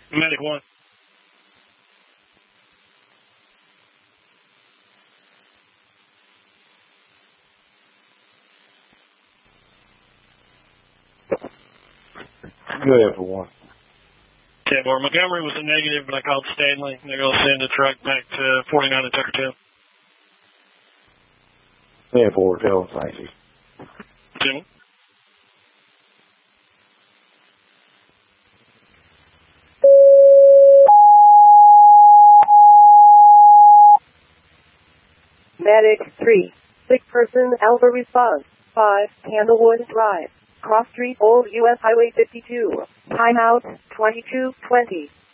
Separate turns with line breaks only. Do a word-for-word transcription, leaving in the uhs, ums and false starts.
Medic one.
Go ahead for one.
ten four. Montgomery was a negative, but I called Stanley. They're going to send a truck back to forty-nine and Tucker ten.
ten four, tell them thank you.
ten.
Medic three. Sick person Alpha response. five. Candlewood Drive. Cross Street Old U S Highway fifty-two. Timeout twenty-two twenty.